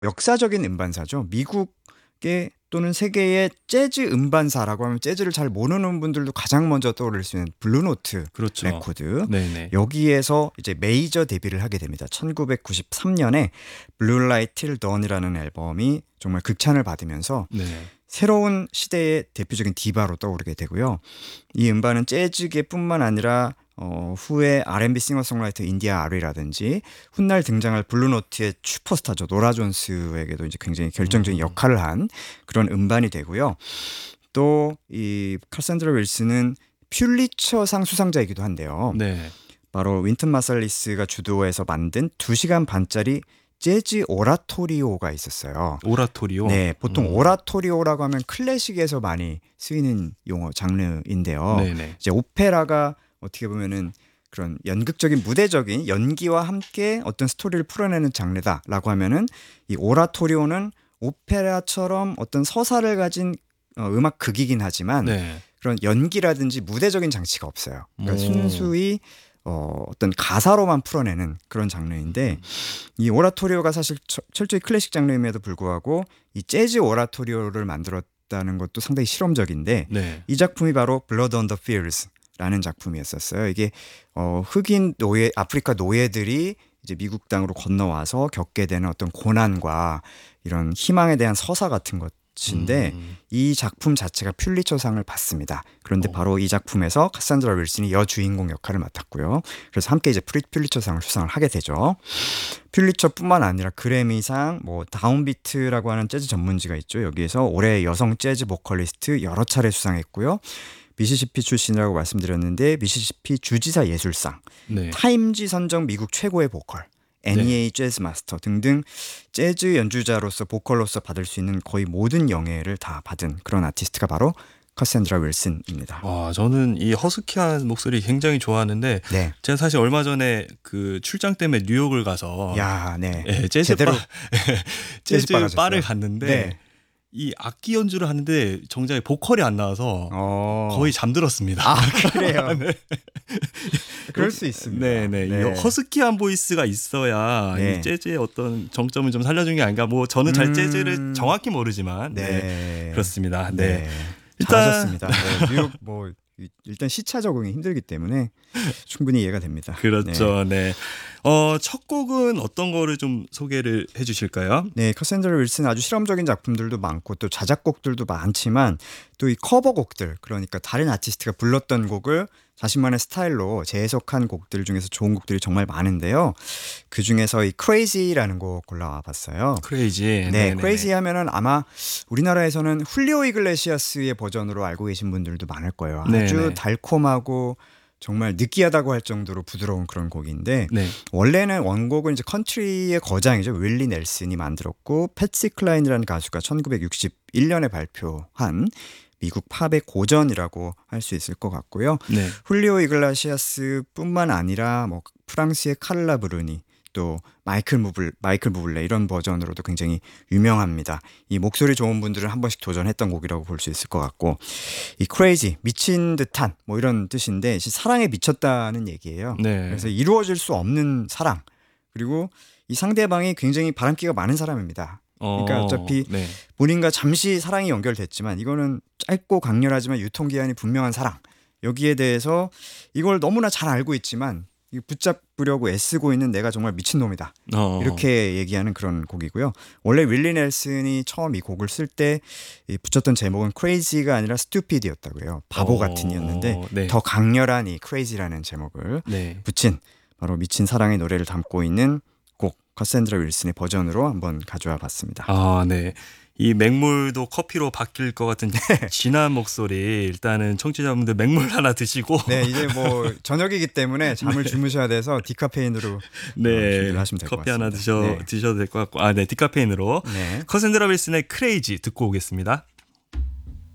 역사적인 음반사죠. 미국의 또는 세계의 재즈 음반사라고 하면 재즈를 잘 모르는 분들도 가장 먼저 떠오를 수 있는 블루노트 그렇죠. 레코드. 네네. 여기에서 이제 메이저 데뷔를 하게 됩니다. 1993년에 Blue Light Till Dawn이라는 앨범이 정말 극찬을 받으면서 네. 새로운 시대의 대표적인 디바로 떠오르게 되고요. 이 음반은 재즈계뿐만 아니라 후에 R&B 싱어송라이터 인디아 아리라든지 훗날 등장할 블루노트의 슈퍼스타죠. 노라 존스에게도 이제 굉장히 결정적인 역할을 한 그런 음반이 되고요. 또 이 카산드라 윌슨은 퓰리처상 수상자이기도 한데요. 네. 바로 윈튼 마살리스가 주도해서 만든 2시간 반짜리 재즈 오라토리오가 있었어요. 오라토리오. 네, 보통 오라토리오라고 하면 클래식에서 많이 쓰이는 용어 장르인데요. 네네. 이제 오페라가 어떻게 보면은 그런 연극적인 무대적인 연기와 함께 어떤 스토리를 풀어내는 장르다라고 하면은 이 오라토리오는 오페라처럼 어떤 서사를 가진 음악 극이긴 하지만 네. 그런 연기라든지 무대적인 장치가 없어요. 그러니까 오. 순수히 어떤 가사로만 풀어내는 그런 장르인데 이 오라토리오가 사실 철저히 클래식 장르임에도 불구하고 이 재즈 오라토리오를 만들었다는 것도 상당히 실험적인데 네. 이 작품이 바로 Blood on the Fields라는 작품이었었어요. 이게 흑인 노예 아프리카 노예들이 이제 미국 땅으로 건너와서 겪게 되는 어떤 고난과 이런 희망에 대한 서사 같은 것인데 이 작품 자체가 퓰리처상을 받습니다. 그런데 바로 이 작품에서 카산드라 윌슨이 여주인공 역할을 맡았고요. 그래서 함께 이제 퓰리처상을 수상을 하게 되죠. 퓰리처뿐만 아니라 그래미상, 뭐 다운비트라고 하는 재즈 전문지가 있죠. 여기에서 올해 여성 재즈 보컬리스트 여러 차례 수상했고요. 미시시피 출신이라고 말씀드렸는데 미시시피 주지사 예술상, 네. 타임지 선정 미국 최고의 보컬, NEA 재즈 마스터 등등 재즈 연주자로서 보컬로서 받을 수 있는 거의 모든 영예를 다 받은 그런 아티스트가 바로 카산드라 윌슨입니다. 저는 이 허스키한 목소리 굉장히 좋아하는데 네. 제가 사실 얼마 전에 그 출장 때문에 뉴욕을 가서 야, 네. 재즈 제대로 재즈 재즈 바라셨어요. 바를 갔는데 네. 이 악기 연주를 하는데 정작 보컬이 안 나와서 거의 잠들었습니다. 아, 그래요. 네. 그럴 수 있습니다. 네네. 이 허스키한 보이스가 있어야 네. 이 재즈의 어떤 정점을 좀 살려준 게 아닌가. 뭐 저는 잘 재즈를 정확히 모르지만 네. 그렇습니다. 네. 잘하셨습니다. 네, 뉴욕 뭐 일단 시차 적응이 힘들기 때문에 충분히 이해가 됩니다. 그렇죠. 네. 첫 곡은 어떤 거를 좀 소개를 해주실까요? 네, 카산드라 윌슨 아주 실험적인 작품들도 많고 또 자작곡들도 많지만 또 이 커버곡들, 그러니까 다른 아티스트가 불렀던 곡을 자신만의 스타일로 재해석한 곡들 중에서 좋은 곡들이 정말 많은데요. 그 중에서 이 Crazy라는 곡 골라와 봤어요. 크레이지. 네, 네네네. Crazy 하면은 아마 우리나라에서는 훌리오 이글레시아스의 버전으로 알고 계신 분들도 많을 거예요. 아주 네네. 달콤하고 정말 느끼하다고 할 정도로 부드러운 그런 곡인데 네. 원래는 원곡은 이제 컨트리의 거장이죠. 윌리 넬슨이 만들었고 패치 클라인이라는 가수가 1961년에 발표한 미국 팝의 고전이라고 할 수 있을 것 같고요. 네. 훌리오 이글레시아스뿐만 아니라 뭐 프랑스의 카를라 브루니 또 마이클 부블레 이런 버전으로도 굉장히 유명합니다. 이 목소리 좋은 분들은 한 번씩 도전했던 곡이라고 볼 수 있을 것 같고 이 crazy 미친 듯한 뭐 이런 뜻인데 사랑에 미쳤다는 얘기예요. 네. 그래서 이루어질 수 없는 사랑 그리고 이 상대방이 굉장히 바람기가 많은 사람입니다. 그러니까 어차피 네. 본인과 잠시 사랑이 연결됐지만 이거는 짧고 강렬하지만 유통기한이 분명한 사랑. 여기에 대해서 이걸 너무나 잘 알고 있지만 붙잡으려고 애쓰고 있는 내가 정말 미친놈이다. 이렇게 얘기하는 그런 곡이고요. 원래 윌리 넬슨이 처음 이 곡을 쓸 때 붙였던 제목은 crazy가 아니라 stupid이었다고 해요. 바보 같은이었는데 네. 더 강렬한 이 crazy라는 제목을 네. 붙인 바로 미친 사랑의 노래를 담고 있는 곡 카산드라 윌슨의 버전으로 한번 가져와 봤습니다. 네. 이 맹물도 커피로 바뀔 것 같은 진한 목소리. 일단은 청취자분들 맹물 하나 드시고 네, 이제 뭐 저녁이기 때문에 잠을 주무셔야 돼서 디카페인으로 준비를 하시면 될 것 같습니다. 커피 하나 드셔도 될 것 같고. 네, 디카페인으로. 네. 카산드라 윌슨의 크레이지 듣고 오겠습니다.